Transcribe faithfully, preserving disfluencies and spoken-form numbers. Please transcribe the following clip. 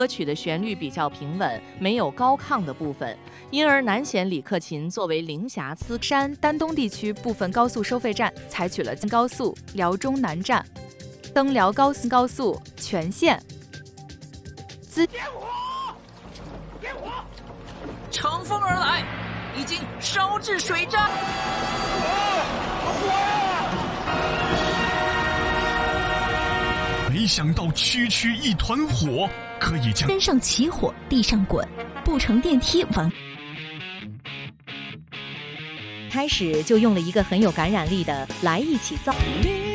歌曲的旋律比较平稳，没有高亢的部分，因而难选李克勤作为零瑕疵。 山丹东地区部分高速收费站采取了高速辽中南站、登辽高速高速全线。 资点火！点火！ 乘风而来，已经烧至水站。 火呀！ 没想到区区一团火可以将山上起火，地上滚，不乘电梯往。 开始就用了一个很有感染力的“来一起造”。